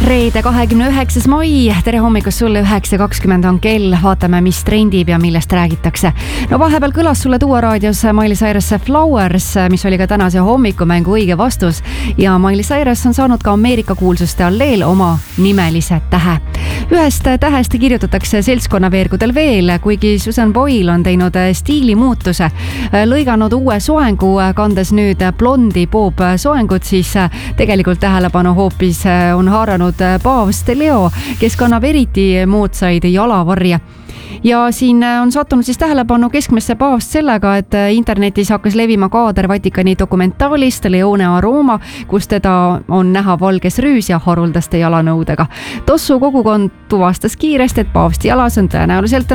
Reede 29. mai, tere hommikust sulle, 9.20 on kell, vaatame, mis trendib ja millest räägitakse. No vahepeal kõlas sulle Duo raadios Miley Cyrus Flowers, mis oli ka tänase hommikumängu õige vastus ja Miley Cyrus on saanud ka Ameerika kuulsuste alleel oma nimelise tähe. Ühest tähest kirjutatakse seltskonnaveergudel veel, kuigi Susan Boyle on teinud stiilimuutuse, lõiganud uue soengu, kandes nüüd blondi poob soengut, siis tegelikult tähelepanu hoopis on haaranud paavst Leo, kes kannab eriti moodsaid jalavarje. Ja siin on sattunud siis tähelepanu keskmesse paavst sellega, et internetis hakkas levima kaader Vatikani dokumentaalist Leone a Roma, kus teda on näha valges rüüs ja haruldaste jalanõudega. Tossu kogukond tuvastas kiiresti, et paavsti jalas on tõenäoliselt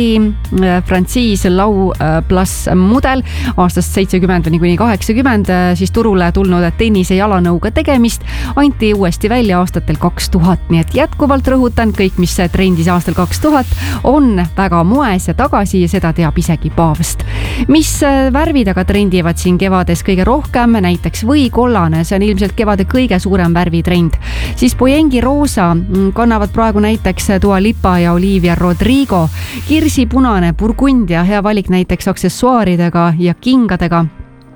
Nike Francis Lau Plus mudel aastast 70 kuni 80, siis turule tulnud tennise jalanõuga tegemist anti uuesti välja aastatel 2000, nii et jätkuvalt rõhutan, kõik, mis trendis aastal 2000 on väga moes ja tagasi ja seda teab isegi paavst. Mis värvid aga trendivad siin kevades kõige rohkem, näiteks võikollane, see on ilmselt kevade kõige suurem värvitrend. Siis Boyengi roosa kannavad praegu näiteks Dua Lipa ja Olivia Rodrigo, kirsipunane burgundia, hea valik näiteks aksessuaaridega ja kingadega.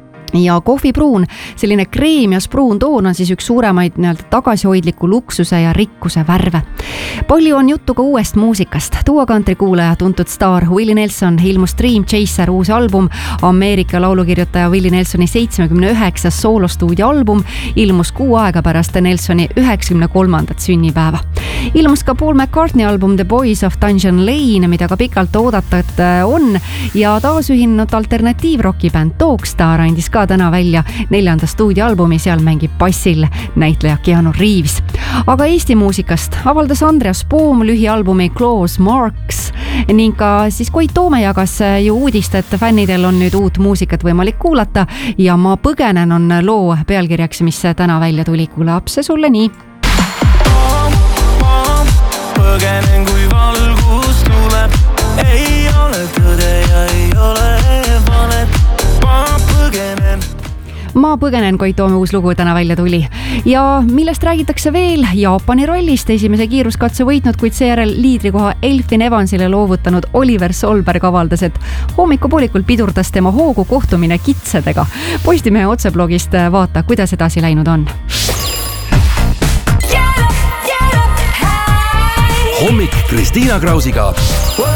Ja kohvipruun, selline kreem ja spruun toon on siis üks suuremaid tagasihoidliku luksuse ja rikkuse värve. Palju on juttu ka uuest muusikast. Duo country kuulaja, tuntud staar Willie Nelson ilmus Dream Chaser uus album, Ameerika laulukirjutaja Willie Nelsoni 79. soolostuudioalbum ilmus 6 aega pärast Nelsoni 93. sünnipäeva. Ilmus ka Paul McCartney album The Boys of Dungeon Lane, mida ka pikalt oodatud on ja taasühinenud alternatiivrokibänd Dogstar andis ka täna välja 4. stuudioalbumi, seal mängib bassil näitleja Keanu Reeves. Aga Eesti muusikast avaldas Andreas Poom lühialbumi Close Marks ning ka siis Koit Toome jagas ju uudist, et fännidel on nüüd uut muusikat võimalik kuulata ja Ma põgenen on loo pealkirjaks, mis täna välja tuli. Kuulab see sulle nii. Põgenen kui valgus tuleb, ei ole tõde ja ei ole valet. Ma põgenen, Koit Toome uus lugu täna välja tuli. Ja millest räägitakse veel? Jaapani rollist esimese kiiruskatse võitnud, kuid seejärel liidrikoha Elfin Evansile loovutanud Oliver Solberg avaldas, et hommikupoolikul pidurdas tema hoogu kohtumine kitsedega. Postimehe otseblogist vaata, kuidas edasi läinud on. Hommik Kristiina Krausiga.